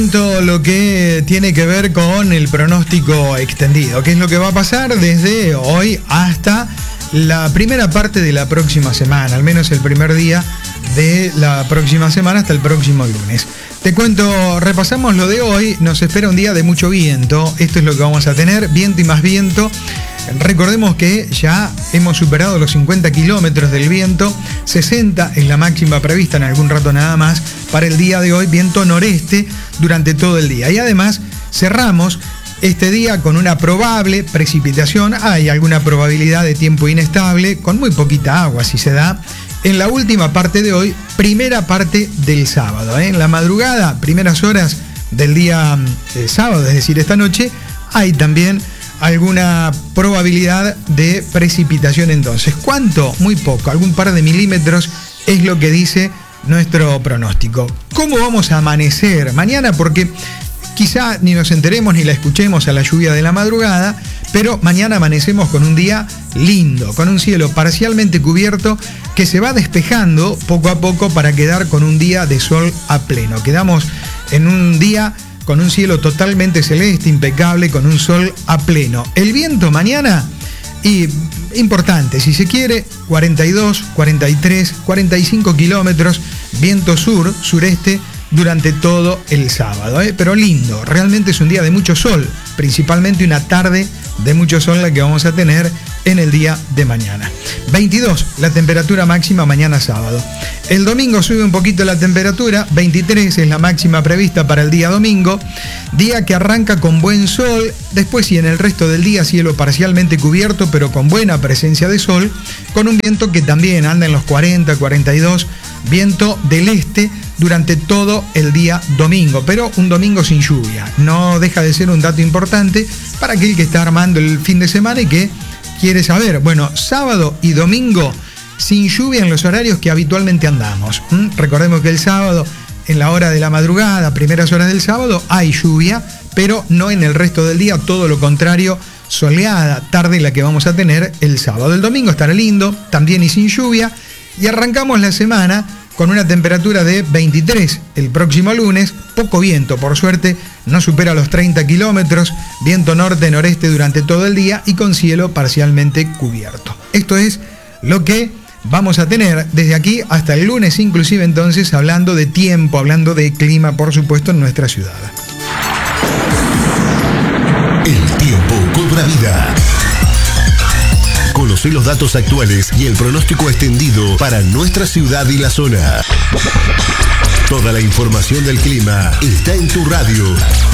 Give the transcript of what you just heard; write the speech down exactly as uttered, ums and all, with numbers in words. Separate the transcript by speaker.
Speaker 1: Todo lo que tiene que ver con el pronóstico extendido, que es lo que va a pasar desde hoy hasta la primera parte de la próxima semana, al menos el primer día de la próxima semana hasta el próximo lunes. Te cuento, repasamos lo de hoy, nos espera un día de mucho viento, esto es lo que vamos a tener, viento y más viento. Recordemos que ya hemos superado los cincuenta kilómetros del viento, sesenta es la máxima prevista en algún rato nada más para el día de hoy, viento noreste durante todo el día. Y además cerramos este día con una probable precipitación, hay alguna probabilidad de tiempo inestable, con muy poquita agua si se da, en la última parte de hoy, primera parte del sábado. ¿eh? En la madrugada, primeras horas del día eh, sábado, es decir, esta noche, hay también alguna probabilidad de precipitación entonces. ¿Cuánto? Muy poco, algún par de milímetros es lo que dice nuestro pronóstico. ¿Cómo vamos a amanecer mañana? Porque quizá ni nos enteremos ni la escuchemos a la lluvia de la madrugada, pero mañana amanecemos con un día lindo, con un cielo parcialmente cubierto que se va despejando poco a poco para quedar con un día de sol a pleno. Quedamos en un día con un cielo totalmente celeste, impecable, con un sol a pleno. El viento mañana, y importante, si se quiere, cuarenta y dos, cuarenta y tres, cuarenta y cinco kilómetros, viento sur, sureste, durante todo el sábado, ¿eh? Pero lindo, realmente es un día de mucho sol, principalmente una tarde de mucho sol la que vamos a tener en el día de mañana. veintidós, la temperatura máxima mañana sábado. El domingo sube un poquito la temperatura, veintitrés es la máxima prevista para el día domingo, día que arranca con buen sol, después y en el resto del día cielo parcialmente cubierto, pero con buena presencia de sol, con un viento que también anda en los cuarenta, cuarenta y dos, viento del este durante todo el día domingo, pero un domingo sin lluvia. No deja de ser un dato importante para aquel que está armando el fin de semana y que quiere saber, bueno, sábado y domingo sin lluvia en los horarios que habitualmente andamos. ¿Mm? Recordemos que el sábado, en la hora de la madrugada, primeras horas del sábado, hay lluvia, pero no en el resto del día, todo lo contrario, soleada tarde la que vamos a tener el sábado. El domingo estará lindo, también y sin lluvia, y arrancamos la semana con una temperatura de veintitrés el próximo lunes, poco viento, por suerte, no supera los treinta kilómetros, viento norte-noreste durante todo el día y con cielo parcialmente cubierto. Esto es lo que vamos a tener desde aquí hasta el lunes, inclusive entonces hablando de tiempo, hablando de clima, por supuesto, en nuestra ciudad.
Speaker 2: El tiempo cobra vida. Conoce los datos actuales y el pronóstico extendido para nuestra ciudad y la zona. Toda la información del clima está en tu radio.